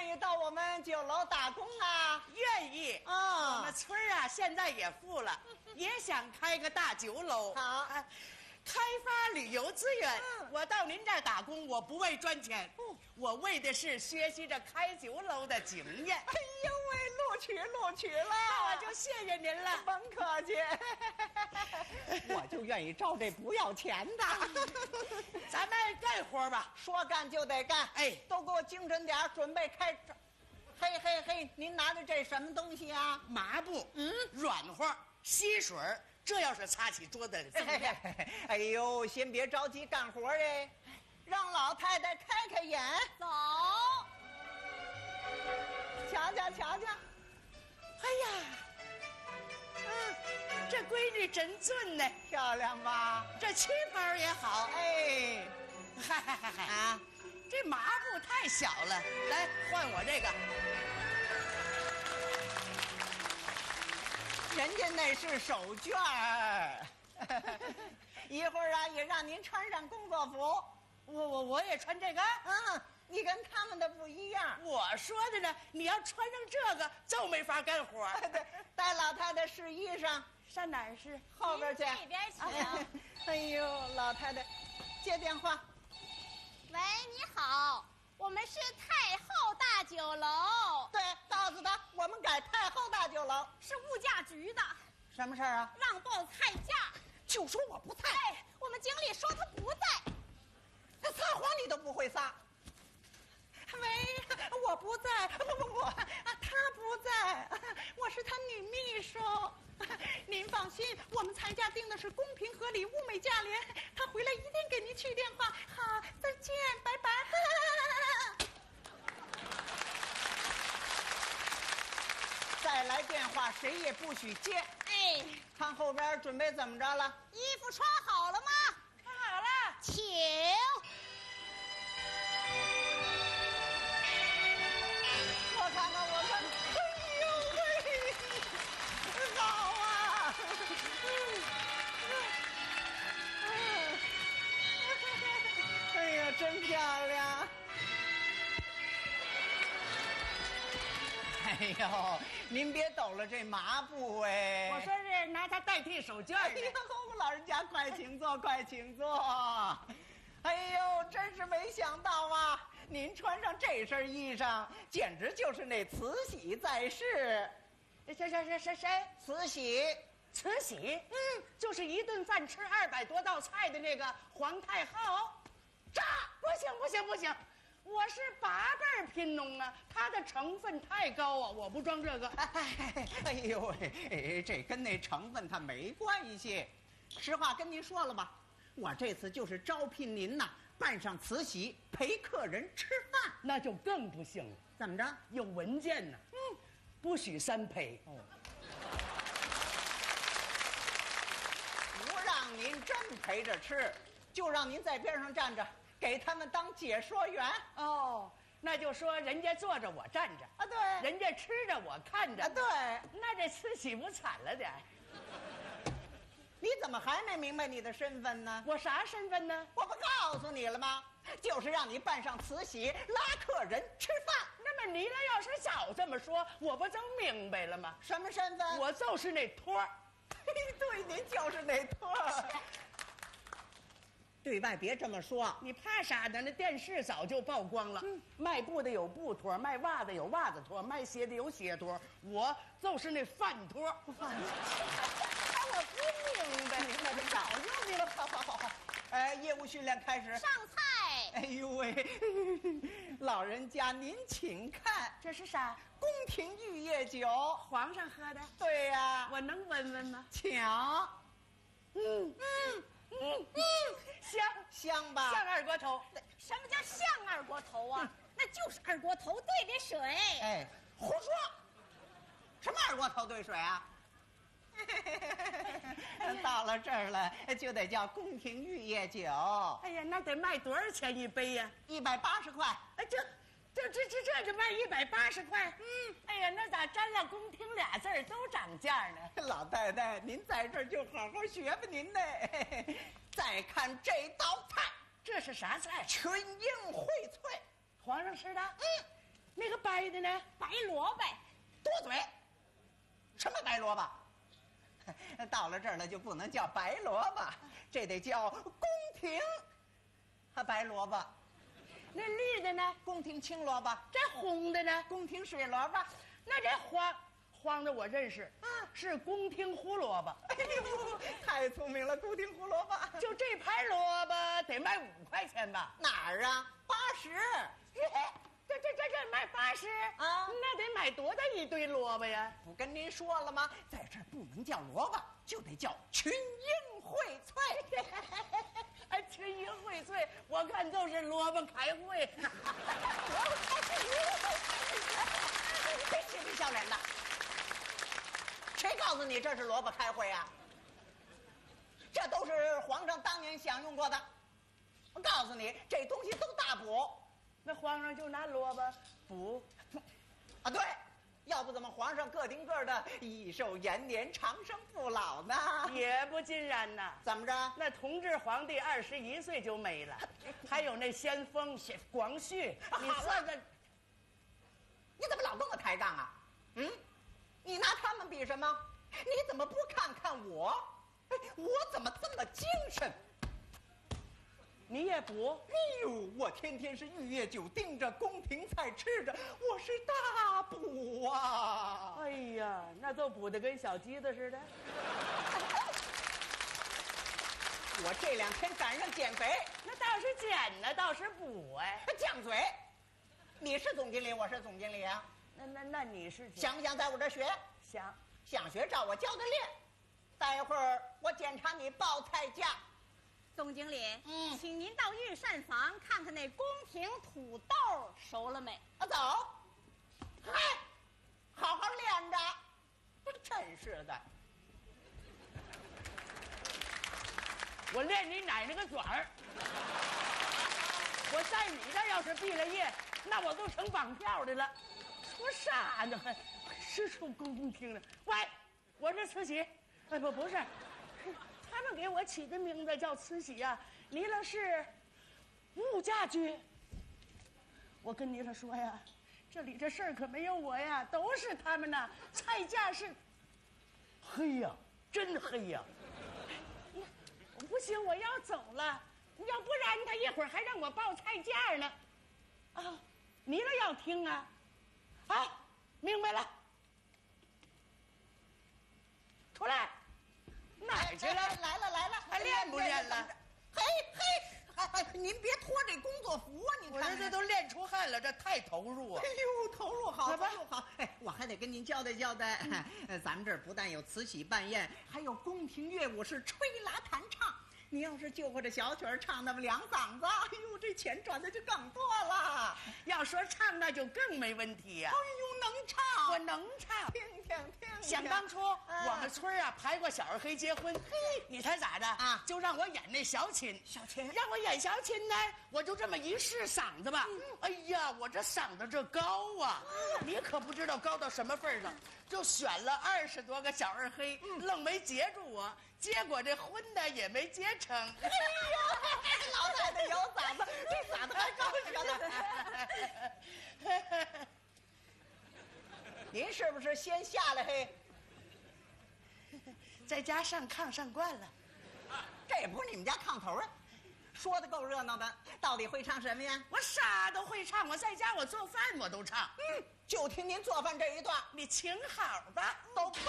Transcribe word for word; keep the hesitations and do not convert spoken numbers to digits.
愿意到我们酒楼打工啊？ 愿意啊！我们村儿啊，现在也富了，也想开个大酒楼。 好， 啊、开发旅游资源。嗯、我到您这儿打工，我不为赚钱，嗯、我为的是学习着开酒楼的经验。 哎呦喂，录取录取了， 那我就谢谢您了。 甭客气，我就愿意招这不要钱的。 咱们干活吧， 说干就得干。 哎， 都给我精神点，准备开。嘿嘿嘿，您拿的这什么东西啊？ 麻布，嗯，软和，吸水，这要是擦起桌子来这么亮。 哎呦，先别着急干活哎，让老太太开开眼。 走， 瞧瞧瞧瞧， 哎呀，嗯，这闺女真俊呢， 漂亮吧？ 这旗袍也好， 哎， 嗨嗨嗨嗨啊！ 这麻布太小了，来换我这个。 人家那是手绢儿，一会儿啊也让您穿上工作服。 我我我也穿这个？ 嗯，你跟他们的不一样。 我说的呢，你要穿上这个就没法干活。 对，带老太太试衣裳， 上哪儿试？ 后边去。 这边请。 哎呦，老太太，接电话。 喂，你好，我们是太后大酒楼。 对，告诉他我们改太后大酒楼。 是物价局的。 什么事儿啊？ 让报菜价。 就说我不在。 哎，我们经理说他不在。 他撒谎你都不会撒。喂，我不在。不不不，啊，他不在，我是他女秘书。您放心，我们菜价定的是公平合理、物美价廉。他回来一定给您去电话。好，再见，拜拜。再来电话，谁也不许接。 哎， 看后边准备怎么着了？ 衣服穿好了吗？ 穿好了， 请。 我看看，我看看，哎呦喂，好啊！哎呀，真漂亮！哎呦，您别抖了这麻布哎！ 我说是拿它代替手绢。 哎呦，老人家快请坐，快请坐。哎呦，真是没想到啊！您穿上这身衣裳，简直就是那慈禧在世。 谁谁谁谁谁？ 慈禧， 慈禧，嗯，就是一顿饭吃二百多道菜的那个皇太后。炸！不行不行不行，我是八辈贫农啊，它的成分太高啊，我不装这个。 哎，哎呦喂，这跟那成分它没关系。实话跟您说了吧，我这次就是招聘您呐，扮上慈禧陪客人吃饭。 那就更不行了。 怎么着？ 有文件呢。嗯，不许三陪。 哦，不让您真陪着吃，就让您在边上站着，给他们当解说员。 哦，那就说人家坐着我站着啊，对， 人家吃着我看着啊，对。 那这慈禧不惨了点？ 你怎么还没明白你的身份呢？ 我啥身份呢？ 我不告诉你了吗？就是让你扮上慈禧拉客人吃饭。 那么你俩要是早这么说，我不就明白了吗？ 什么身份？ 我就是那托儿。 对，您就是那托儿。对外别这么说， 你怕啥呢？那电视早就曝光了。嗯，卖布的有布托，卖袜子有袜子托，卖鞋的有鞋托，我就是那饭托。 饭托。哎，我不明白，明白，早就明白。好好好好。哎，业务训练开始。 上菜。 哎呦喂，老人家您请看， 这是啥？ 宫廷玉液酒， 皇上喝的。 对呀、啊， 我能闻闻吗？ 请。 嗯嗯嗯嗯， 香香吧？ 像二锅头。 什么叫像二锅头啊？那就是二锅头兑的水。 哎，胡说！什么二锅头兑水啊？到了这儿了，就得叫宫廷玉液酒。 哎呀，那得卖多少钱一杯呀？ 一百八十块。 哎，这这这这这就卖一百八十块。嗯，哎呀，那咋沾了宫廷俩字儿都涨价呢？ 老太太，您在这儿就好好学吧您呢。再看这道菜， 这是啥菜？ 群英荟萃， 皇上吃的。 嗯， 那个白白的呢？ 白萝卜。 多嘴！什么白萝卜？到了这儿了就不能叫白萝卜，这得叫宫廷白萝卜。 那绿的呢？ 宫廷青萝卜。 这红的呢？ 宫廷水萝卜。 那这黄黄的我认识， 啊， 是宫廷胡萝卜。 哎呦，太聪明了，宫廷胡萝卜。 就这盘萝卜得卖五块钱吧？ 哪儿啊？八十。 这这这这卖八十啊？ 那得买多大一堆萝卜呀？ 不跟您说了吗？在这儿不能叫萝卜，就得叫群英荟萃。 哎，群英荟萃，我看就是萝卜开会。 别嬉皮笑脸的，谁告诉你这是萝卜开会啊？这都是皇上当年享用过的。我告诉你，这东西都大补。 那皇上就拿萝卜补啊？对，要不怎么皇上个顶个的益寿延年、长生不老呢？ 也不尽然呐。 怎么着？ 那同治皇帝二十一岁就没了，还有那先锋广旭，你算算， 你怎么老跟我抬杠啊？嗯，你拿他们比什么？你怎么不看看我？哎，我怎么这么精神？ 你也补？ 哎呦，我天天是玉液酒盯着，宫廷菜吃着，我是大补啊！ 哎呀，那都补得跟小鸡子似的。 我这两天赶上减肥， 那倒是减呢，倒是补哎。 犟嘴！你是总经理，我是总经理啊。 那那那你是想不想在我这儿学？ 想。 想学，照我教的练。待会儿我检查你报菜价。 总经理， 嗯， 请您到御膳房看看那宫廷土豆熟了没？ 啊，走。嗨，好好练着。真是的。 我练你奶奶个爪儿！我在你这儿要是毕了业，那我都成绑票的了。说啥呢？还是出宫廷的？喂，我是慈禧。哎，不不是。他们给我起的名字叫慈禧呀，你那是物价局。我跟你了说呀，这里这事儿可没有我呀，都是他们呐。菜价是黑呀，真黑呀！不行，我要走了，要不然他一会儿还让我报菜价呢。啊，你了要听啊？啊，明白了，出来。哪儿去了？ 来了来了， 还练不练了？ 嘿嘿，哎哎，您别脱这工作服啊！你看， 我这这都练出汗了，这太投入啊！ 哎呦，投入好，投入好！哎，我还得跟您交代交代，嗯、咱们这儿不但有慈禧办宴，还有宫廷乐舞是吹拉弹唱。你要是就会这小曲儿唱那么两嗓子，哎呦，这钱赚的就更多了。 要说唱，那就更没问题呀、啊。 哎呦，能唱， 我能唱。 听听听。 想当初、嗯、我们村啊排过小二黑结婚，嘿，你猜咋的啊？ 就让我演那小琴， 小琴让我演小琴呢，我就这么一试嗓子吧，嗯、哎呀，我这嗓子这高啊，嗯、你可不知道高到什么份上，就选了二十多个小二黑，嗯、愣没接住我。结果这婚呢也没结成。哎呦，老太太有嗓子，这嗓子还高着呢。您是不是先下来嘿？ 在家上炕上惯了。 这也不是你们家炕头啊，说的够热闹的。到底会唱什么呀？ 我啥都会唱，我在家我做饭我都唱。 嗯，就听您做饭这一段， 你请好吧。 都。